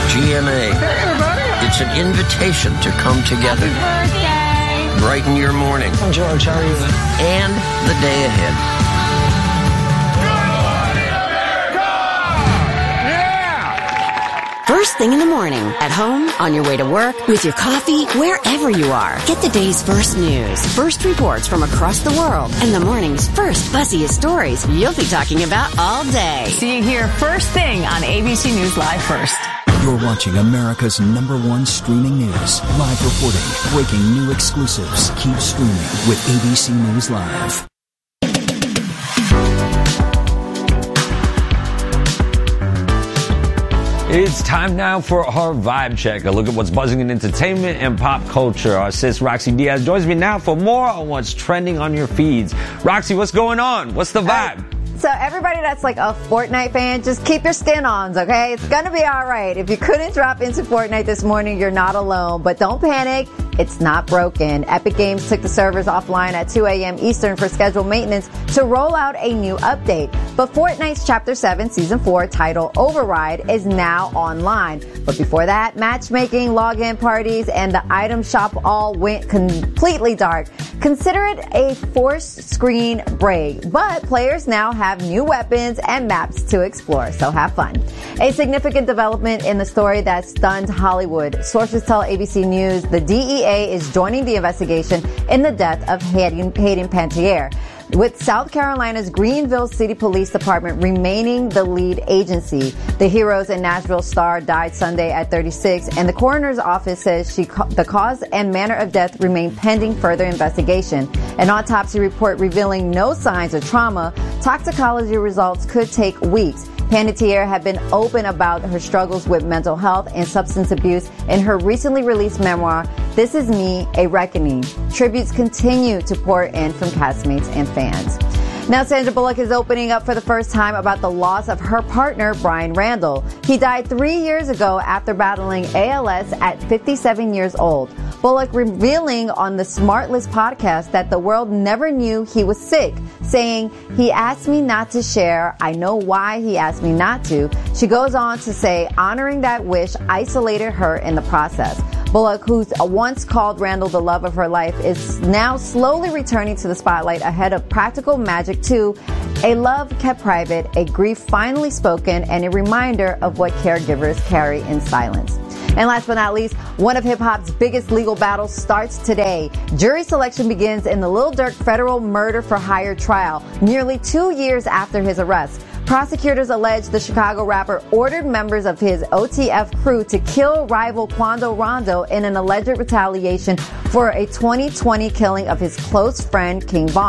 GMA. Hey, everybody. It's an invitation to come together. Happy birthday. Brighten your morning. I'm George. How are you? And the day ahead. First thing in the morning, at home, on your way to work, with your coffee, wherever you are. Get the day's first news, first reports from across the world, and the morning's first buzziest stories you'll be talking about all day. See you here first thing on ABC News Live First. You're watching America's #1 streaming news. Live reporting, breaking new exclusives. Keep streaming with ABC News Live. It's time now for our Vibe Check, a look at what's buzzing in entertainment and pop culture. Our sis Roxy Diaz joins me now for more on what's trending on your feeds. Roxy, what's going on? What's the vibe? So everybody that's like a Fortnite fan, just keep your skin-ons, okay? It's gonna be all right. If you couldn't drop into Fortnite this morning, you're not alone. But don't panic. It's not broken. Epic Games took the servers offline at 2 a.m. Eastern for scheduled maintenance to roll out a new update. But Fortnite's Chapter 7 Season 4 title Override is now online. But before that, matchmaking, login parties, and the item shop all went completely dark. Consider it a forced screen break. But players now have new weapons and maps to explore, so have fun. A significant development in the story that stunned Hollywood. Sources tell ABC News the DEA is joining the investigation in the death of Hayden Panettiere, with South Carolina's Greenville City Police Department remaining the lead agency. The Heroes in Nashville star died Sunday at 36, and the coroner's office says the cause and manner of death remain pending further investigation. An autopsy report revealing no signs of trauma. Toxicology results could take weeks. Panettiere had been open about her struggles with mental health and substance abuse in her recently released memoir, This Is Me, A Reckoning. Tributes continue to pour in from castmates and fans. Now, Sandra Bullock is opening up for the first time about the loss of her partner, Brian Randall. He died 3 years ago after battling ALS at 57 years old. Bullock revealing on the Smartless podcast that the world never knew he was sick, saying, "He asked me not to share. I know why he asked me not to." She goes on to say, honoring that wish isolated her in the process. Bullock, who's once called Randall the love of her life, is now slowly returning to the spotlight ahead of Practical Magic 2, a love kept private, a grief finally spoken, and a reminder of what caregivers carry in silence. And last but not least, one of hip-hop's biggest legal battles starts today. Jury selection begins in the Lil Durk federal murder for hire trial, nearly 2 years after his arrest. Prosecutors allege the Chicago rapper ordered members of his OTF crew to kill rival Quando Rondo in an alleged retaliation for a 2020 killing of his close friend King Von.